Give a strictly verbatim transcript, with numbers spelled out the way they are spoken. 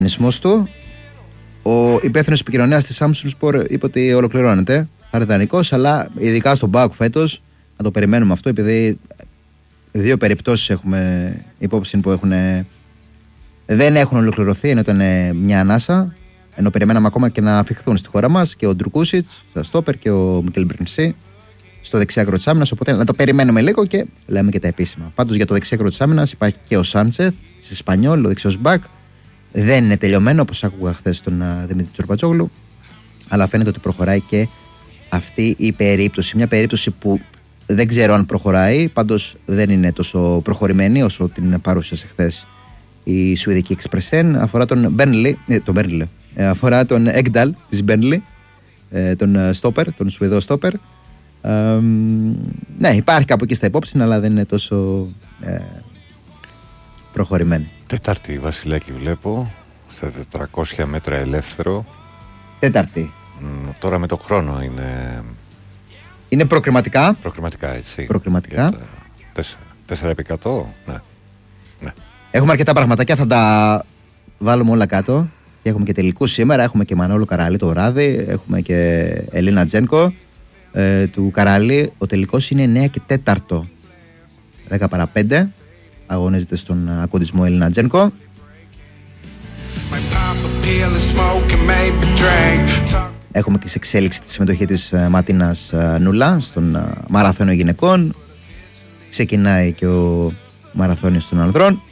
Νησμός του. Ο υπεύθυνος επικοινωνίας της Samsung Sport είπε ότι ολοκληρώνεται. Θα είναι ιδανικός, αλλά ειδικά στον ΠΑΟΚ φέτος να το περιμένουμε αυτό, επειδή δύο περιπτώσεις έχουμε υπόψη που έχουν, δεν έχουν ολοκληρωθεί, ενώ ήταν μια ανάσα. Ενώ περιμέναμε ακόμα και να αφιχθούν στη χώρα μας και ο Ντρουκούσιτς, ο Στόπερ και ο Μικέλ Μπρινσί στο δεξιάκρο της άμυνας. Οπότε να το περιμένουμε λίγο και λέμε και τα επίσημα. Πάντως για το δεξιάκρο της άμυνας υπάρχει και ο Σάντσεθ της Ισπανιόλ, ο δεξιός μπακ. Δεν είναι τελειωμένο, όπως άκουγα χθες τον Δημήτρη Τσορπατζόγλου, αλλά φαίνεται ότι προχωράει και αυτή η περίπτωση. Μια περίπτωση που δεν ξέρω αν προχωράει, πάντως δεν είναι τόσο προχωρημένη όσο την παρουσίασε χθες η Σουηδική Εξπρεσέν. Αφορά τον Μπέρνλι, ε, τον Μπέρνλι, ε, αφορά τον Εκντάλ της Μπέρνλι, ε, τον Στόπερ, τον Σουηδό Στόπερ. Ε, ναι, υπάρχει κάπου εκεί στα υπόψη, αλλά δεν είναι τόσο ε, προχωρημένη. Τετάρτη, Βασιλάκη, βλέπω στα τετρακόσια μέτρα ελεύθερο. Τέταρτη. Μ, τώρα με το χρόνο είναι. Είναι προκριματικά. Προκριματικά, έτσι. Προκριματικά. τέσσερα επί εκατό. Ναι. ναι. Έχουμε αρκετά πραγματάκια, θα τα βάλουμε όλα κάτω. Και έχουμε και τελικούς σήμερα. Έχουμε και Μανώλο Καραλή το βράδυ. Έχουμε και Ελίνα Τζένκο ε, του Καραλή. Ο τελικός είναι εννιά και τέταρτο. δέκα παρά πέντε. Αγωνίζεται στον ακοντισμό Ελίνα Τζένκο. Έχουμε και σε εξέλιξη τη συμμετοχή της Ματίνας Νουλά στον μαραθώνιο γυναικών. Ξεκινάει και ο μαραθώνιος των ανδρών.